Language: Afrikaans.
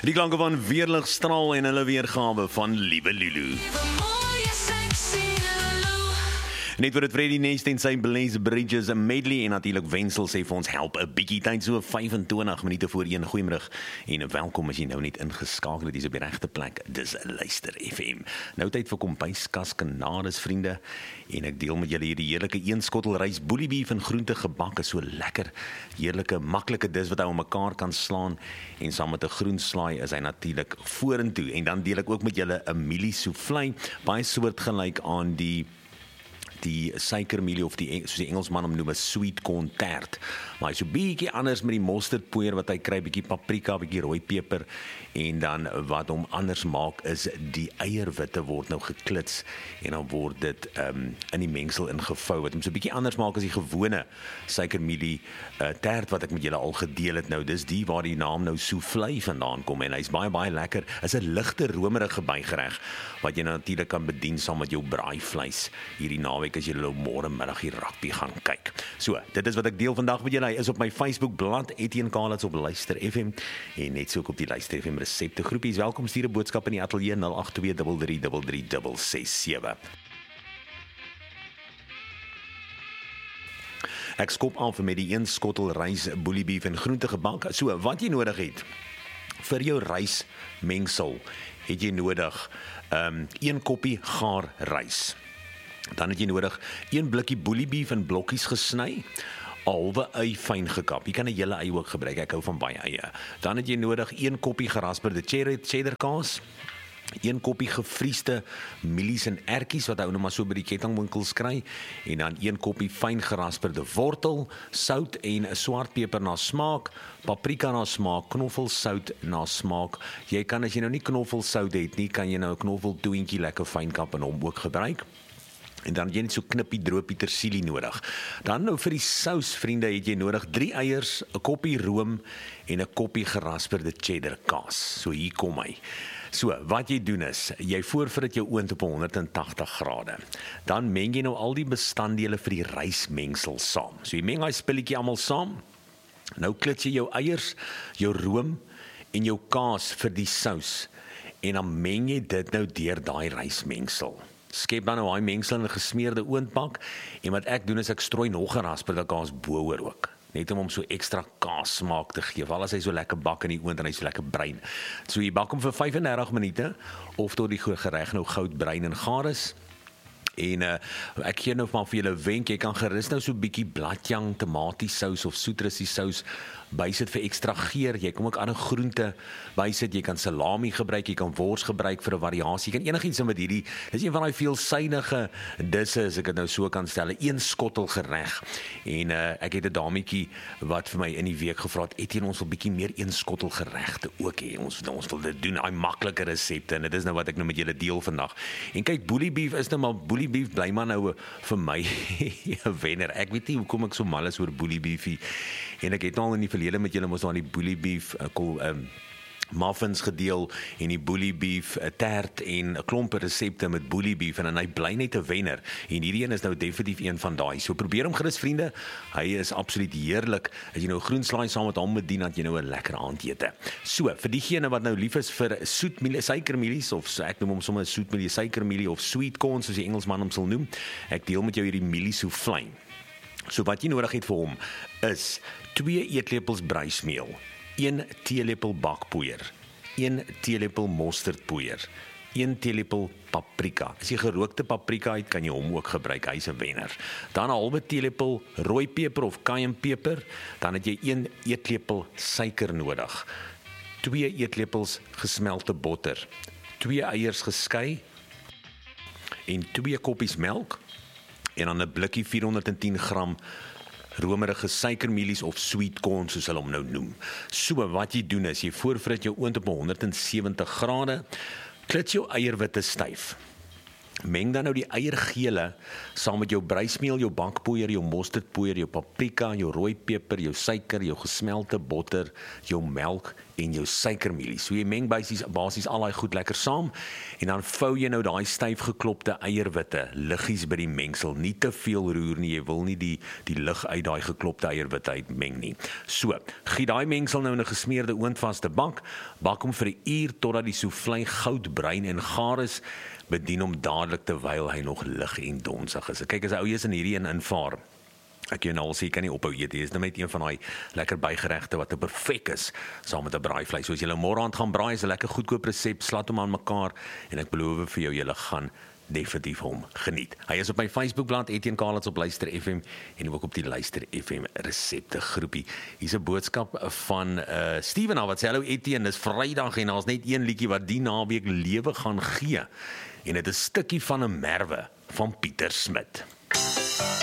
Die klanke van Weerligstraal en hulle weergawe van Liewe Lulu. Net voor het Freddy Nest en sy Blaze Bridges medley en natuurlijk Wensel sê vir ons help 'n bietjie tyd so 25 minute voor 1. Goeiemiddag en welkom as jy nou net ingeskakel het, dis op die regte plek. Dis Luister FM. Nou tyd vir kombuiskas kanades vriende en ek deel met julle hierdie heerlike eenskottel rys boelie beef en groente gebak is so lekker. Heerlike maklike dis wat hy om mekaar kan slaan en saam met 'n groenslaai is hy natuurlik vorentoe en dan deel ek ook met julle 'n mielie soufflé, baie soortgelyk aan die suikermielie of soos die Engelsman hom noem 'n sweet corn tart. Maar hy's so bietjie anders met die mosterdpoeier wat hy kry, bietjie paprika, bietjie rooi peper en dan wat hom anders maak is die eierwitte word nou geklits en dan word dit in die mengsel ingevou wat hom so bietjie anders maak as die gewone suikermielie tart wat ek met julle al gedeel het. Nou dis die waar die naam nou soufflé vandaan kom en hy's baie lekker. Is 'n ligte romerige bygereg wat jy natuurlik kan bedien saam met jou braaivleis hierdie naweek as jy nou môre middag die rugby gaan kyk. So, dit is wat ek deel vandag met julle. Hy is op my Facebook bladsy Etienne Kalitz op Luister FM en net so ook op die Luister FM resepte groepies. Welkom, stuur 'n boodskap in die ateljee 082333367. Ek skop aan vir met die een skottel rys boelie beef en groente gebak. So, wat jy nodig het vir jou rysmengsel, het jy nodig 1 koppie gaar rys. Dan het jy nodig 1 blikkie boelie beef in blokkies gesny, 'n halwe ui fyn gekap. Jy kan 'n hele ui ook gebruik, ek hou van baie eie. Dan het jy nodig 1 koppie gerasperde cheddar kaas, 1 koppie gevriesde mielies en ertjies wat ou nou maar so by die kettingwinkels kry en dan 1 koppie fyn gerasperde wortel, sout en 'n swart peper na smaak, paprika na smaak, knoffelsout na smaak. Jy kan as jy nou nie knoffelsout het nie, kan jy nou 'n knoffeltoentjie lekker fyn kap en hom ook gebruik. En dan het jy net so knippie droë petersilie nodig. Dan nou vir die sous vriende het jy nodig 3 eiers, 'n koppie room en 'n koppie gerasperde cheddar kaas. So hier kom hy. So, wat jy doen is, jy voorfrit jou oond op 180 grade. Dan meng jy nou al die bestanddele vir die rysmengsel saam. So jy meng daai spulletjie almal saam. Nou klits jy jou eiers, jou room en jou kaas vir die sous. En dan meng jy dit nou deur daai rysmengsel. Skep dan nou daai mengsel in 'n gesmeerde oondbak en wat ek doen is ek strooi nog gerasperde kaas bo-oor ook. Net om hom so ekstra kaas smaak te gee. Veral as hy so lekker bak in die oond en hy so lekker bruin. So jy bak hom vir 35 minute of tot die gereg nou goudbruin en gaar is. En ek gee nou maar vir julle 'n wenk, jy kan gerus nou so 'n bietjie bladjang, tomatiesous of soetrussie-sous bysit vir ekstra geur. Jy kan ook ander groente bysit, jy kan salami gebruik, jy kan wors gebruik vir 'n variasie. Jy kan enigiets in met hierdie, dis een van daai veelsuidige disse as ek dit nou so kan stel, 'n skottel gereg. En ek het 'n dametjie wat vir my in die week gevra het, Etienne, ons wil bietjie meer een skottel geregte ook hê. Ons wil dit doen, daai maklike resepte en dit is nou wat ek nou met julle deel vandag. En kyk, boelie beef is nou maar boelie beef bly maar nou vir my 'n wenner. Ek weet nie hoekom ek so mal is oor boelie beefie. En ek het al in die verlede met julle mos aan die boelie beef muffins gedeel en die boelie beef tart en 'n klompe resepte met boelie beef en hy bly net 'n wenner. En hierdie een is nou definitief een van daai. So probeer hom gerus vriende. Hy is absoluut heerlik. As jy nou groenslaai saam met hom bedien, dat jy nou 'n lekker aandete. So vir diegene wat nou lief is vir soetmielie, suikermielies of ek noem hom sommer soetmielie, suikermielie of sweet corn soos die Engelsman hom sal noem. Ek deel met jou hierdie mielie soufflé. So wat jy nodig het vir hom is 2 eetlepels bruismeel, 1 teelepel bakpoeier, 1 teelepel mosterdpoeier, 1 teelepel paprika. As jy gerookte paprika het, kan jy hom ook gebruik, hy's 'n wenner. Dan 'n halwe teelepel rooi peper of cayennepeper, dan het jy 1 eetlepel suiker nodig, 2 eetlepels gesmelte botter, 2 eiers geskei en 2 koppies melk en dan 'n blikkie 410 gram romerige suikermielies of sweet corn soos hulle hom nou noem. So wat jy doen is jy voorfrit jou oond op 170 grade, klits jou eierwitte styf. Meng dan nou die eiergele saam met jou brysmeel, jou bakpoeier, jou mosterdpoeier, jou paprika, jou rooi peper, jou suiker, jou gesmelte botter, jou melk en jou suikermielie. So jy meng basies al daai goed lekker saam en dan vou jy nou daai styf geklopte eierwitte liggies by die mengsel. Nie te veel roer nie, jy wil nie die lig uit daai geklopte eierwitte uitmeng nie. So, giet daai mengsel nou in 'n gesmeerde oondvaste bak, bak hom vir 'n uur totdat die soufflé goudbruin en gaar is. Bedien hom dadelik terwyl hy nog lig en donsig is. Kyk, as ou jy is in hierdie een invaar, ek jou nou al sê, jy kan nie ophou eet, jy is net een van daai lekker bygeregte wat perfek is, saam met 'n braaivleis. So as jy nou môreaand gaan braai, is 'n lekker goedkoop resep, slat hom aan mekaar, en ek beloof vir jou, jy gaan definitief hom geniet. Hy is op my Facebookblad, Etienne Kalitz op Luister FM, en ook op die Luister FM resepte groepie. Hier's 'n boodskap van Steven, wat sê, hallo Etienne, dis Vrydag en daar's net een liedjie wat die naweek lewe gaan gee, en dit is 'n stukkie van 'n merwe van Pieter Smit.